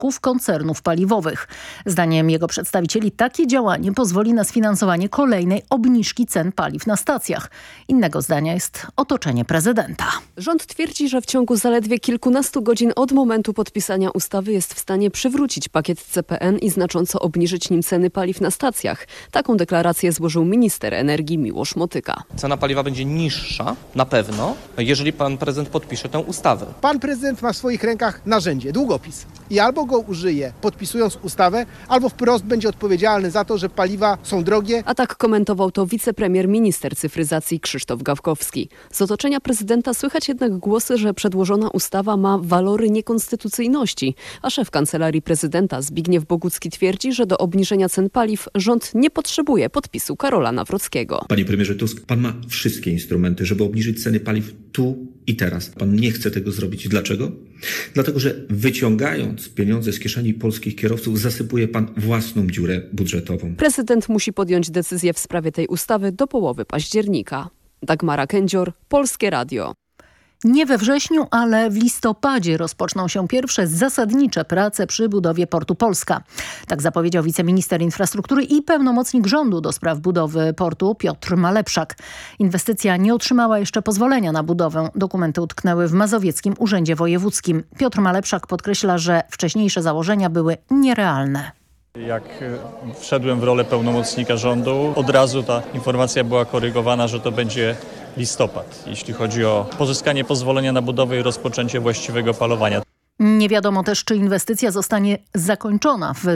szoków koncernów paliwowych. Zdaniem jego przedstawicieli takie działanie pozwoli na sfinansowanie kolejnej obniżki cen paliw na stacjach. Innego zdania jest otoczenie prezydenta. Rząd twierdzi, że w ciągu zaledwie kilkunastu godzin od momentu podpisania ustawy jest w stanie przywrócić pakiet CPN i znacząco obniżyć nim ceny paliw na stacjach. Taką deklarację złożył minister energii Miłosz Motyka. Cena paliwa będzie niższa, na pewno, jeżeli pan prezydent podpisze tę ustawę. Pan prezydent ma w swoich rękach narzędzie, długopis. I albo go użyje, podpisując ustawę, albo wprost będzie odpowiedzialny za to, że paliwa są drogie. A tak komentował to wicepremier minister cyfryzacji Krzysztof Gawkowski. Z otoczenia prezydenta słychać jednak głosy, że przedłożona ustawa ma walory niekonstytucyjności, a szef Kancelarii Prezydenta Zbigniew Bogucki twierdzi, że do obniżenia cen paliw rząd nie potrzebuje podpisu Karola Nawrockiego. Panie premierze Tusk, pan ma wszystkie instrumenty, żeby obniżyć ceny paliw tu i teraz. Pan nie chce tego zrobić. Dlaczego? Dlatego, że wyciągając pieniądze z kieszeni polskich kierowców, zasypuje pan własną dziurę budżetową. Prezydent musi podjąć decyzję w sprawie tej ustawy do połowy października. Dagmara Kędzior, Polskie Radio. Nie we wrześniu, ale w listopadzie rozpoczną się pierwsze zasadnicze prace przy budowie Portu Polska. Tak zapowiedział wiceminister infrastruktury i pełnomocnik rządu do spraw budowy portu Piotr Malepszak. Inwestycja nie otrzymała jeszcze pozwolenia na budowę. Dokumenty utknęły w Mazowieckim Urzędzie Wojewódzkim. Piotr Malepszak podkreśla, że wcześniejsze założenia były nierealne. Jak wszedłem w rolę pełnomocnika rządu, od razu ta informacja była korygowana, że to będzie listopad, jeśli chodzi o pozyskanie pozwolenia na budowę i rozpoczęcie właściwego palowania. Nie wiadomo też, czy inwestycja zostanie zakończona w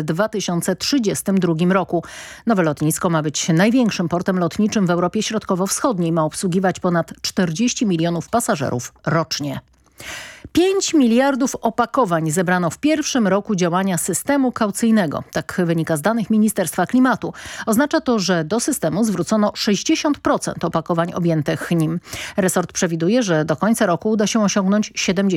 2032 roku. Nowe lotnisko ma być największym portem lotniczym w Europie Środkowo-Wschodniej. Ma obsługiwać ponad 40 milionów pasażerów rocznie. 5 miliardów opakowań zebrano w pierwszym roku działania systemu kaucyjnego. Tak wynika z danych Ministerstwa Klimatu. Oznacza to, że do systemu zwrócono 60% opakowań objętych nim. Resort przewiduje, że do końca roku uda się osiągnąć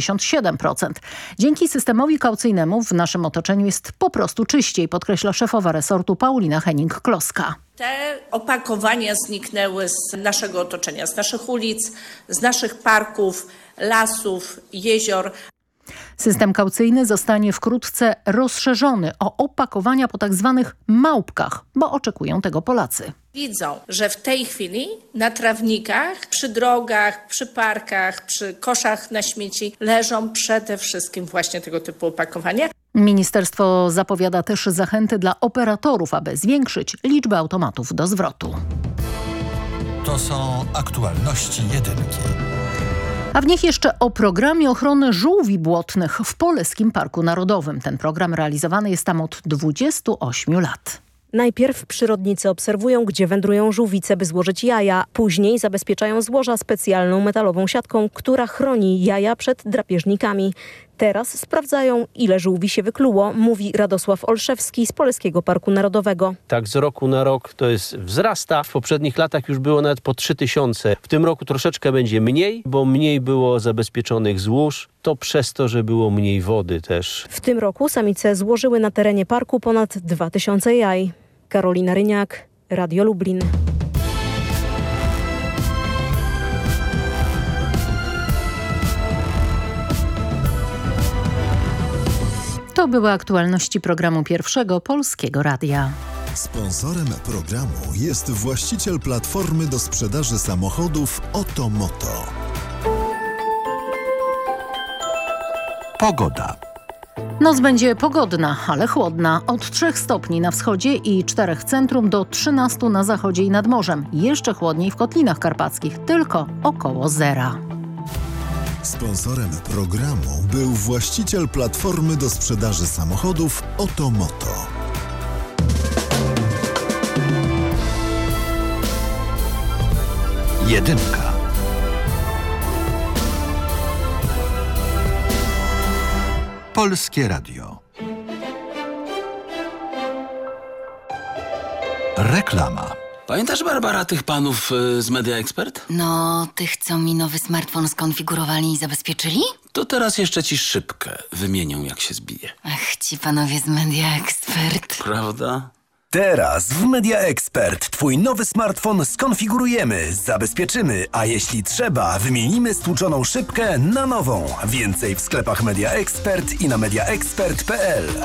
77%. Dzięki systemowi kaucyjnemu w naszym otoczeniu jest po prostu czyściej, podkreśla szefowa resortu Paulina Henning-Kloska. Te opakowania zniknęły z naszego otoczenia, z naszych ulic, z naszych parków, lasów, jezior. System kaucyjny zostanie wkrótce rozszerzony o opakowania po tak zwanych małpkach, bo oczekują tego Polacy. Widzą, że w tej chwili na trawnikach, przy drogach, przy parkach, przy koszach na śmieci leżą przede wszystkim właśnie tego typu opakowania. Ministerstwo zapowiada też zachęty dla operatorów, aby zwiększyć liczbę automatów do zwrotu. To są aktualności jedynki. A w nich jeszcze o programie ochrony żółwi błotnych w Polskim Parku Narodowym. Ten program realizowany jest tam od 28 lat. Najpierw przyrodnicy obserwują, gdzie wędrują żółwice, by złożyć jaja. Później zabezpieczają złoża specjalną metalową siatką, która chroni jaja przed drapieżnikami. Teraz sprawdzają, ile żółwi się wykluło, mówi Radosław Olszewski z Polskiego Parku Narodowego. Tak z roku na rok to jest wzrasta. W poprzednich latach już było nawet po 3000. W tym roku troszeczkę będzie mniej, bo mniej było zabezpieczonych złóż. To przez to, że było mniej wody też. W tym roku samice złożyły na terenie parku ponad 2000 jaj. Karolina Ryniak, Radio Lublin. To były aktualności programu Pierwszego Polskiego Radia. Sponsorem programu jest właściciel platformy do sprzedaży samochodów Otomoto. Pogoda. Noc będzie pogodna, ale chłodna. Od 3 stopni na wschodzie i 4 w centrum do 13 na zachodzie i nad morzem. Jeszcze chłodniej w Kotlinach Karpackich, tylko około zera. Sponsorem programu był właściciel platformy do sprzedaży samochodów Otomoto. Jedynka. Polskie Radio. Reklama. Pamiętasz, Barbara, tych panów z Media Expert? No, tych, co mi nowy smartfon skonfigurowali i zabezpieczyli? To teraz jeszcze ci szybkę wymienią, jak się zbije. Ach, ci panowie z Media Expert. Prawda? Teraz w Media Expert twój nowy smartfon skonfigurujemy, zabezpieczymy, a jeśli trzeba, wymienimy stłuczoną szybkę na nową. Więcej w sklepach Media Expert i na mediaexpert.pl.